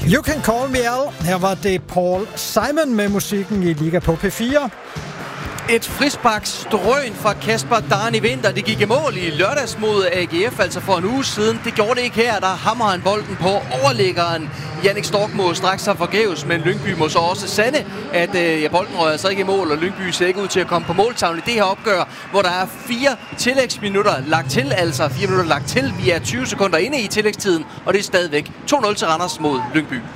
You Can Call Me Al. Her var det Paul Simon med musikken i Liga på P4. Et frisparksdrøn fra Kasper Darni Winther. Det gik i mål i lørdags mod AGF, altså for en uge siden. Det gjorde det ikke her. Der hammer han bolden på overliggeren. Jannik Stork må straks sig forgæves, men Lyngby må så også sande, at bolden rører altså ikke i mål, og Lyngby ser ikke ud til at komme på måltavlen i det her opgør, hvor der er 4 tillægsminutter lagt til, altså 4 minutter lagt til. Vi er 20 sekunder inde i tillægstiden, og det er stadigvæk 2-0 til Randers mod Lyngby.